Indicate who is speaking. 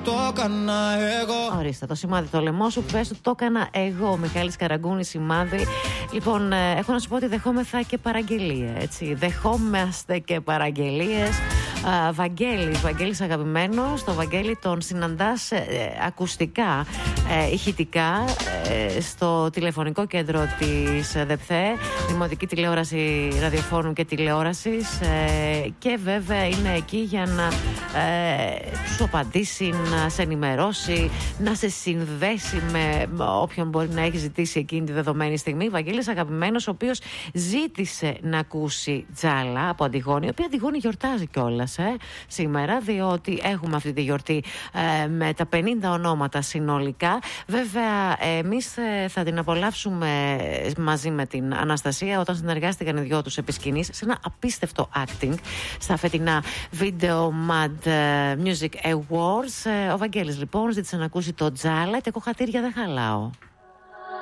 Speaker 1: το έκανα εγώ.
Speaker 2: Ορίστε, το σημάδι το λαιμό σου, πες το έκανα εγώ. Μιχάλης Καραγκούνης, σημάδι. Λοιπόν, έχω να σου πω ότι δεχόμεθα και παραγγελίες, έτσι. Δεχόμαστε και παραγγελίες. Βαγγέλης αγαπημένος. Το Βαγγέλη τον συναντάς ακουστικά, ηχητικά, στο τηλεφωνικό κέντρο της ΔΕΠΘΕ, Δημοτική Τηλεόραση Ραδιοφώνου και Τηλεόρασης, και βέβαια είναι εκεί για να σου απαντήσει, να σε ενημερώσει, να σε συνδέσει με όποιον μπορεί να έχει ζητήσει εκείνη τη δεδομένη στιγμή. Βαγγέλης αγαπημένος, ο οποίος ζήτησε να ακούσει Τζάλα από Αντιγόνη, η οποία Αντιγόνη γιορτάζει κιόλας σήμερα, διότι έχουμε αυτή τη γιορτή με τα 50 ονόματα συνολικά. Βέβαια, εμείς θα την απολαύσουμε μαζί με την Αναστασία όταν συνεργάστηκαν οι δυο τους επί σκηνής σε ένα απίστευτο acting στα φετινά Video Mad Music Awards. Ο Βαγγέλης λοιπόν ζήτησε να ακούσει το Τζάλα και εγώ χατήρια δεν χαλάω.